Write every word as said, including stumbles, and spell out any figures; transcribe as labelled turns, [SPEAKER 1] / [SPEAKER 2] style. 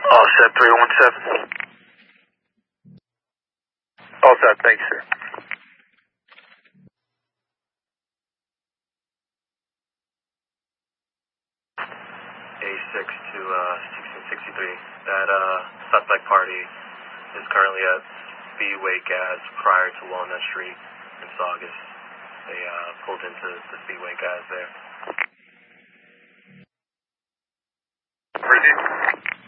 [SPEAKER 1] All set, three one seven. All set, thanks, sir.
[SPEAKER 2] A six to uh, sixteen sixty-three. That uh, suspect party is currently at Speedway Gas prior to Walnut Street in Saugus. They uh, pulled into the Speedway Gas there.
[SPEAKER 1] Bridget?